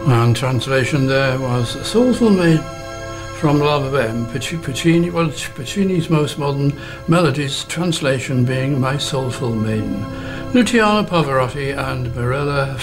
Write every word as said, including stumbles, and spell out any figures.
And translation there was Soulful Maiden from Love of M. Puccini, well, Puccini's most modern melodies, translation being My Soulful Maiden. Luciano Pavarotti and Mirella